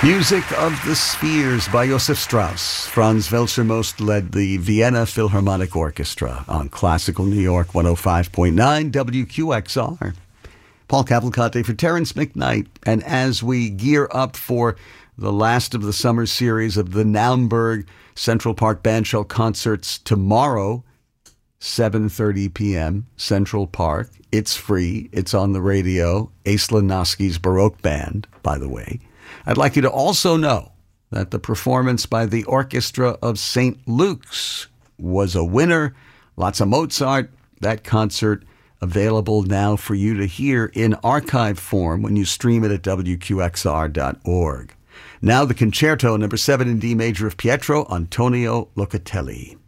Music of the Spheres by Josef Strauss. Franz Welser-Most led the Vienna Philharmonic Orchestra on Classical New York 105.9 WQXR. Paul Cavalcante for Terrence McKnight. And as we gear up for the last of the summer series of the Naumburg Central Park Bandshell concerts tomorrow, 7:30 p.m., Central Park. It's free. It's on the radio. Ace Lanoski's Baroque Band, by the way. I'd like you to also know that the performance by the Orchestra of St. Luke's was a winner. Lots of Mozart. That concert available now for you to hear in archive form when you stream it at WQXR.org. Now the Concerto, number 7 in D major of Pietro Antonio Locatelli.